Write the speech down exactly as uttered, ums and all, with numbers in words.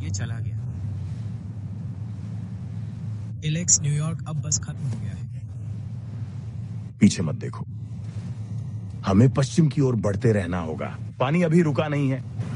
के चला गया। एलेक्स, न्यूयॉर्क अब बस खत्म हो गया है। पीछे मत देखो, हमें पश्चिम की ओर बढ़ते रहना होगा। पानी अभी रुका नहीं है।